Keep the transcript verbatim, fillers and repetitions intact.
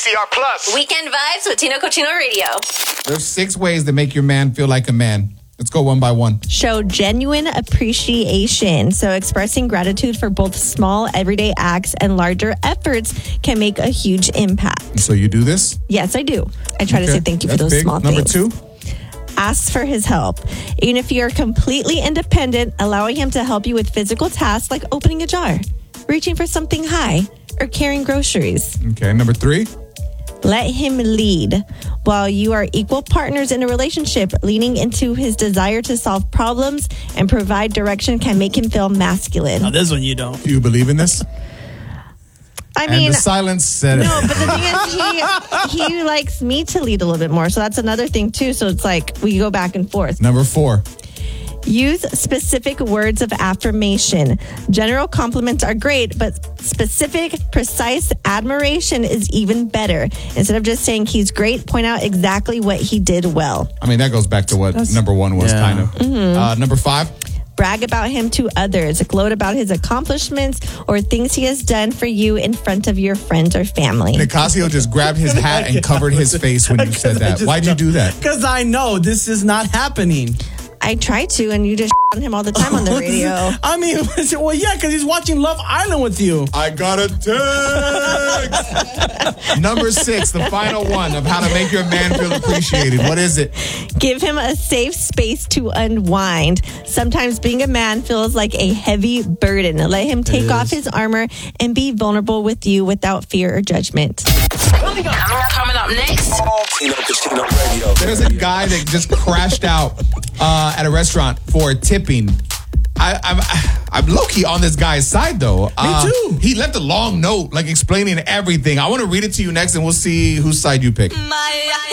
C R Plus. Weekend Vibes with Tino Cochino Radio. There's six ways to make your man feel like a man. Let's go one by one. Show genuine appreciation. So expressing gratitude for both small everyday acts and larger efforts can make a huge impact. So you do this? Yes, I do. I try Okay. to say thank you That's for those big. small Number things. two? Ask for his help. Even if you're completely independent, allowing him to help you with physical tasks like opening a jar, reaching for something high, or carrying groceries. Okay, number three? Let him lead. While you are equal partners in a relationship, leaning into his desire to solve problems and provide direction can make him feel masculine. Now, this one you don't. Do you believe in this? I And mean, the silence said no, it. but the thing is, he, he likes me to lead a little bit more. So that's another thing, too. So it's like we go back and forth. Number four. Use specific words of affirmation. General compliments are great, but specific, precise admiration is even better. Instead of just saying he's great, point out exactly what he did well. I mean, that goes back to what number one was, Yeah. kind of. Mm-hmm. Uh, number five. Brag about him to others. Gloat about his accomplishments or things he has done for you in front of your friends or family. Nicasio just grabbed his hat and covered his face when you said that. Why'd you do that? Because I know this is not happening. I try to, and you just on him all the time on the radio. I mean, well, yeah, because he's watching Love Island with you. I got a text. Number six, the final one of how to make your man feel appreciated. What is it? Give him a safe space to unwind. Sometimes being a man feels like a heavy burden. Let him take off his armor and be vulnerable with you without fear or judgment. Coming up, coming up next. Tino Cochino Radio. There's a guy that just crashed out uh, at a restaurant for tipping. I, I'm I'm low-key on this guy's side, though. Uh, Me too. He left a long note, like explaining everything. I want to read it to you next, and we'll see whose side you pick. My